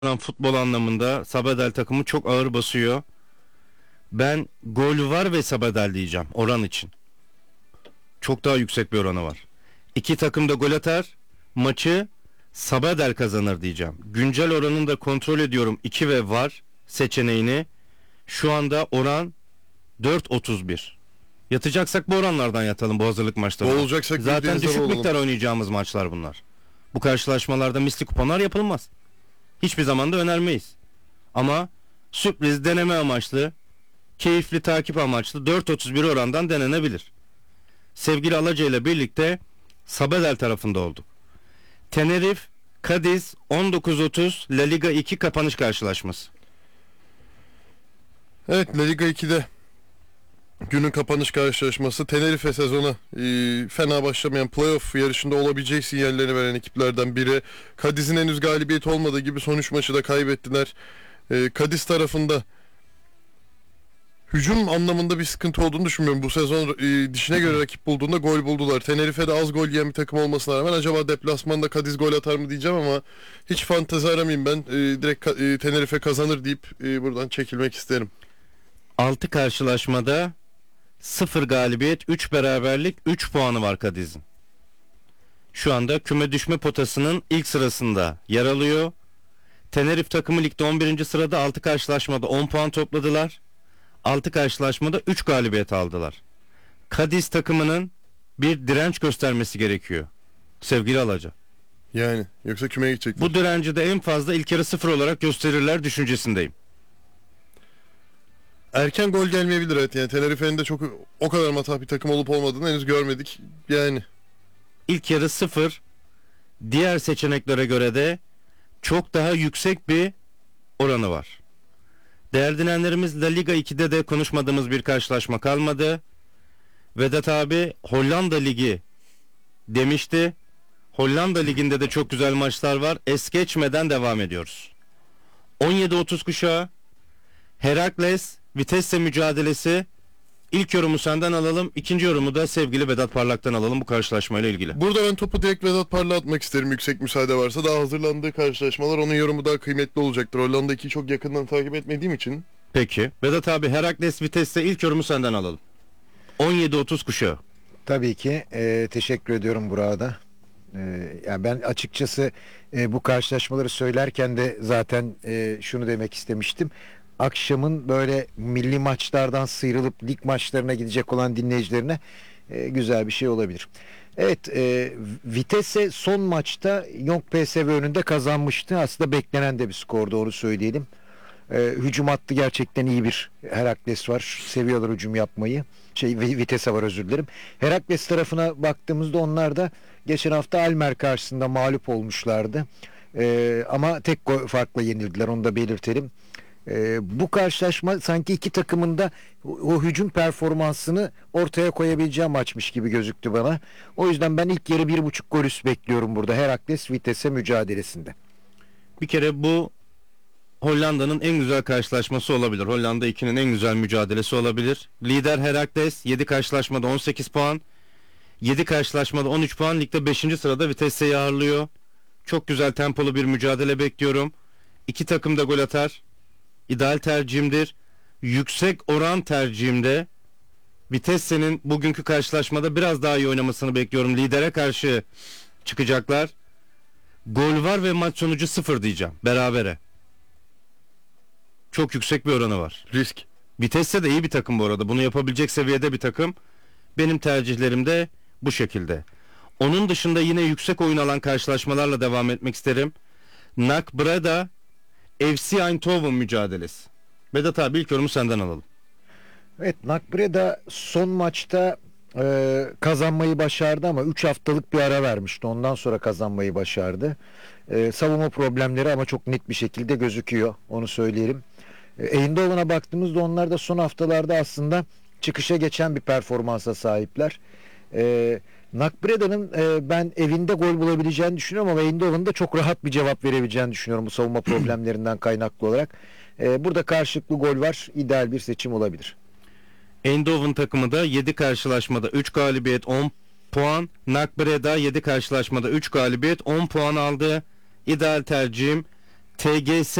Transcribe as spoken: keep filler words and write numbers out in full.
futbol anlamında Sabadell takımı çok ağır basıyor. Ben gol var ve Sabadell diyeceğim oran için. Çok daha yüksek bir oranı var. İki takım da gol atar. Maçı Sabadell kazanır diyeceğim. Güncel oranını da kontrol ediyorum. iki ve var seçeneğini. Şu anda oran dört otuz bir. Yatacaksak bu oranlardan yatalım bu hazırlık maçlarında. Olacaksak zaten düşük miktar oynayacağımız maçlar bunlar. Bu karşılaşmalarda misli kuponlar yapılmaz. Hiçbir zaman da önermeyiz. Ama sürpriz, deneme amaçlı, keyifli takip amaçlı dört otuz bir orandan denenebilir. Sevgili Alaca ile birlikte Sabadell tarafında olduk. Tenerife, Cadiz on dokuz otuz La Liga iki kapanış karşılaşması. Evet, La Liga ikide günün kapanış karşılaşması. Tenerife sezona e, fena başlamayan, playoff yarışında olabilecek sinyallerini veren ekiplerden biri. Cadiz'in henüz galibiyet olmadığı gibi son üç maçı da kaybettiler. E, Cadiz tarafında hücum anlamında bir sıkıntı olduğunu düşünmüyorum. Bu sezon e, dişine göre rakip bulduğunda gol buldular. Tenerife'de az gol yiyen bir takım olmasına rağmen acaba deplasmanda Cadiz gol atar mı diyeceğim ama hiç fantezi aramayayım ben. E, direkt e, Tenerife kazanır deyip e, buradan çekilmek isterim. altı karşılaşmada sıfır galibiyet, üç beraberlik, üç puanı var Cadiz'in. Şu anda küme düşme potasının ilk sırasında yer alıyor. Tenerife takımı ligde on birinci sırada, altı karşılaşmada on puan topladılar. altı karşılaşmada üç galibiyet aldılar. Cadiz takımının bir direnç göstermesi gerekiyor. Sevgili Alaca. Yani yoksa kümeye gidecekler. Bu direnci de en fazla ilk yarı sıfır olarak gösterirler düşüncesindeyim. Erken gol gelmeyebilir, evet. Yani Tenerife'nin de çok o kadar matah bir takım olup olmadığını henüz görmedik. Yani İlk yarı sıfır, diğer seçeneklere göre de çok daha yüksek bir oranı var. Değerli dinleyenlerimiz, La Liga ikide de konuşmadığımız bir karşılaşma kalmadı. Vedat abi Hollanda Ligi demişti. Hollanda Ligi'nde de çok güzel maçlar var. Es geçmeden devam ediyoruz. on yedi otuz kuşağı, Herakles Vitesse mücadelesi. İlk yorumu senden alalım. İkinci yorumu da sevgili Vedat Parlak'tan alalım bu karşılaşmayla ilgili. burada ben topu direkt Vedat Parlak'a atmak isterim, yüksek müsaade varsa. Daha hazırlandığı karşılaşmalar, onun yorumu daha kıymetli olacaktır. Hollanda ikiyi çok yakından takip etmediğim için. Peki. Vedat abi, Herakles Vitesse, ilk yorumu senden alalım. on yedi otuz kuşağı. Tabii ki. E, teşekkür ediyorum burada. E, yani ben açıkçası e, bu karşılaşmaları söylerken de zaten e, şunu demek istemiştim. Akşamın böyle milli maçlardan sıyrılıp lig maçlarına gidecek olan dinleyicilerine e, güzel bir şey olabilir. Evet, e, Vitesse son maçta Young P S V önünde kazanmıştı. Aslında beklenen de bir skor, doğru söyleyelim. E, hücum hattı gerçekten iyi bir Herakles var. Seviyorlar hücum yapmayı. Şey, Vitesse var, özür dilerim. Herakles tarafına baktığımızda onlar da geçen hafta Almer karşısında mağlup olmuşlardı. E, ama tek farkla yenildiler, onu da belirtelim. Ee, bu karşılaşma sanki iki takımın da o, o hücum performansını ortaya koyabileceği maçmış gibi gözüktü bana. O yüzden ben ilk yarı bir buçuk gol üst bekliyorum burada Herakles Vitesse mücadelesinde. Bir kere bu Hollanda'nın en güzel karşılaşması olabilir. Hollanda ikinin en güzel mücadelesi olabilir. Lider Herakles yedi karşılaşmada on sekiz puan. yedi karşılaşmada on üç puan. Ligde beşinci sırada Vitesse'yi ağırlıyor. Çok güzel tempolu bir mücadele bekliyorum. İki takım da gol atar. İdeal tercihimdir. Yüksek oran tercihimde Vitesse'nin bugünkü karşılaşmada biraz daha iyi oynamasını bekliyorum. Lidere karşı çıkacaklar. Gol var ve maç sonucu sıfır diyeceğim. Berabere. Çok yüksek bir oranı var. Risk. Vitesse de iyi bir takım bu arada. Bunu yapabilecek seviyede bir takım. Benim tercihlerim de bu şekilde. Onun dışında yine yüksek oyun alan karşılaşmalarla devam etmek isterim. N A C Breda F C Eindhoven mücadelesi. Vedat abi, ilk yorumu senden alalım. Evet, N A C Breda son maçta e, kazanmayı başardı ama üç haftalık bir ara vermişti. Ondan sonra kazanmayı başardı. E, savunma problemleri ama çok net bir şekilde gözüküyor. Onu söyleyelim. E, Eindhoven'a baktığımızda onlar da son haftalarda aslında çıkışa geçen bir performansa sahipler. E, N A C Breda'nın e, ben evinde gol bulabileceğini düşünüyorum ama Eindhoven'ın da çok rahat bir cevap verebileceğini düşünüyorum bu savunma problemlerinden kaynaklı olarak. E, burada karşılıklı gol var. İdeal bir seçim olabilir. Eindhoven takımı da yedi karşılaşmada üç galibiyet on puan. N A C Breda yedi karşılaşmada üç galibiyet on puan aldı. İdeal tercihim T G S